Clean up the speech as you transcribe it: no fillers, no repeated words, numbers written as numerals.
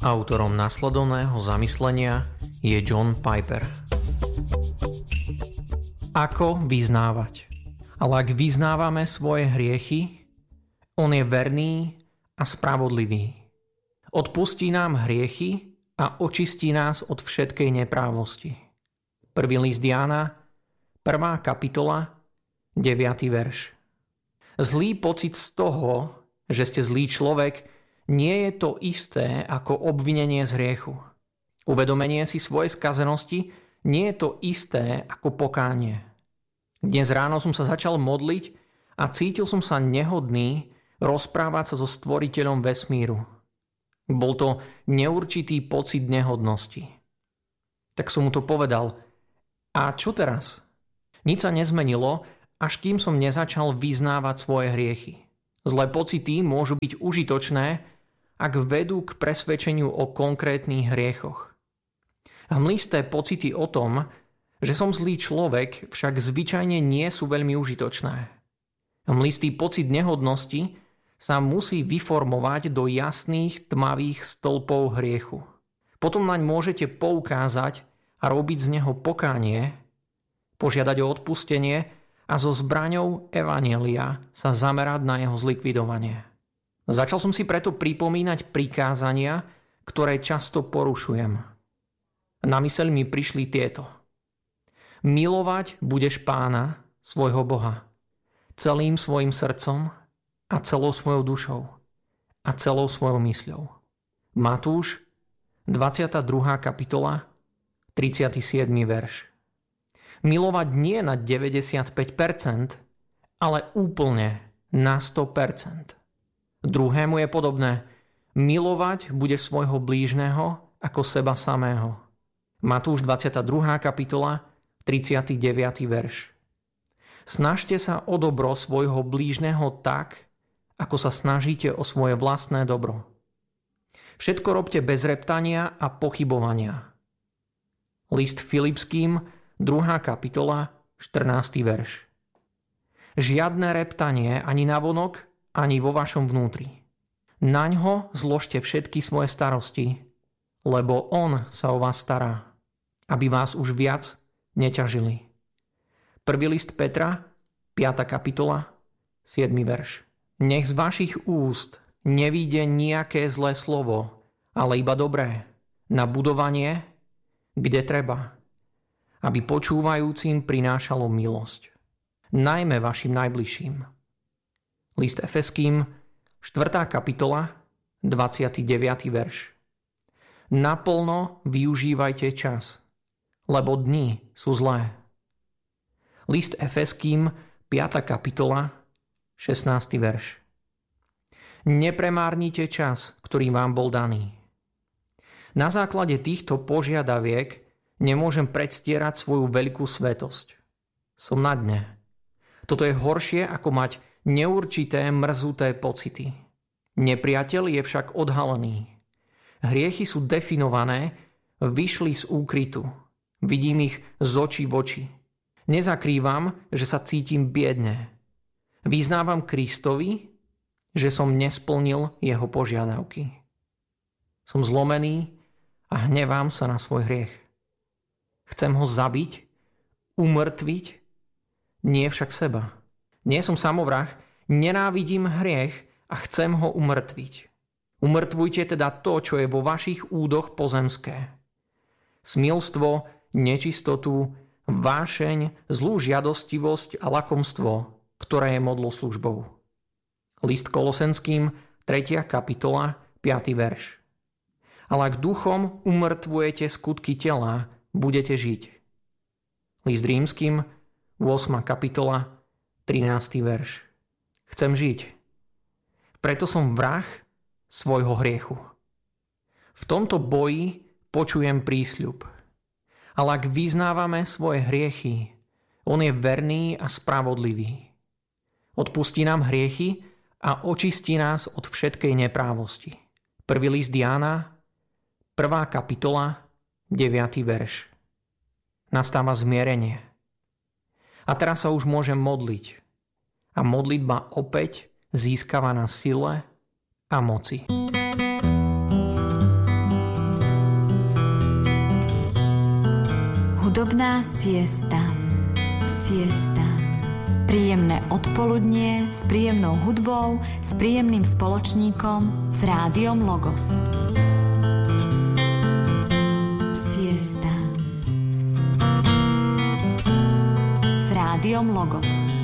Autorom nasledovného zamyslenia je John Piper. Ako vyznávať? Ale ak vyznávame svoje hriechy, on je verný a spravodlivý. Odpustí nám hriechy a očistí nás od všetkej neprávosti. 1. list Jána, 1. kapitola, 9. verš. Zlý pocit z toho, že ste zlý človek, nie je to isté ako obvinenie z hriechu. Uvedomenie si svojej skazenosti nie je to isté ako pokánie. Dnes ráno som sa začal modliť a cítil som sa nehodný rozprávať sa so stvoriteľom vesmíru. Bol to neurčitý pocit nehodnosti. Tak som mu to povedal. A čo teraz? Nič sa nezmenilo, až kým som nezačal vyznávať svoje hriechy. Zlé pocity môžu byť užitočné, ak vedú k presvedčeniu o konkrétnych hriechoch. Hmlisté pocity o tom, že som zlý človek, však zvyčajne nie sú veľmi užitočné. Hmlistý pocit nehodnosti sa musí vyformovať do jasných tmavých stĺpov hriechu. Potom naň môžete poukázať a robiť z neho pokánie, požiadať o odpustenie a so zbraňou evanjelia sa zamerať na jeho zlikvidovanie. Začal som si preto pripomínať prikázania, ktoré často porušujem. Na myseľ mi prišli tieto. Milovať budeš Pána, svojho Boha, celým svojim srdcom a celou svojou dušou a celou svojou mysľou. Matúš, 22. kapitola, 37. verš. Milovať nie na 95%, ale úplne na 100%. Druhému je podobné. Milovať budeš svojho blížneho ako seba samého. Matúš 22. kapitola, 39. verš. Snažte sa o dobro svojho blížneho tak, ako sa snažíte o svoje vlastné dobro. Všetko robte bez reptania a pochybovania. List Filipským, 2. kapitola, 14. verš. Žiadne reptanie ani navonok, ani vo vašom vnútri. Naňho zložte všetky svoje starosti, lebo on sa o vás stará, aby vás už viac neťažili. 1. list Petra, 5. kapitola, 7. verš. Nech z vašich úst nevíde nejaké zlé slovo, ale iba dobré, na budovanie, kde treba, aby počúvajúcim prinášalo milosť. Najmä vašim najbližším. List Efeským, 4. kapitola, 29. verš. Naplno využívajte čas, lebo dni sú zlé. List Efeským, 5. kapitola, 16. verš. Nepremárnite čas, ktorý vám bol daný. Na základe týchto požiadaviek nemôžem predstierať svoju veľkú svetosť. Som na dne. Toto je horšie, ako mať neurčité mrzuté pocity. Nepriateľ je však odhalený. Hriechy sú definované, vyšli z úkrytu. Vidím ich z očí v oči. Nezakrývam, že sa cítim biedne. Vyznávam Kristovi, že som nesplnil jeho požiadavky. Som zlomený a hnevám sa na svoj hriech. Chcem ho zabiť, umrtviť, nie však seba. Nie som samovrah, nenávidím hriech a chcem ho umrtviť. Umrtvujte teda to, čo je vo vašich údoch pozemské. Smilstvo, nečistotu, vášeň, zlú žiadostivosť a lakomstvo, ktoré je modloslužbou. List Kolosenským, 3. kapitola, 5. verš. Ale ak duchom umrtvujete skutky tela, budete žiť. List Rímskym, 8. kapitola, 13. verš. Chcem žiť. Preto som vrah svojho hriechu. V tomto boji počujem prísľub. Ale ak vyznávame svoje hriechy, on je verný a spravodlivý. Odpustí nám hriechy a očistí nás od všetkej neprávosti. 1. list Jána, 1. kapitola, 9. verš. Nastáva zmierenie. A teraz sa už môžem modliť. A modlitba opäť získava na sile a moci. Hudobná siesta. Príjemné odpoludnie s príjemnou hudbou, s príjemným spoločníkom, s rádiom Logos. Siesta. S rádiom Logos.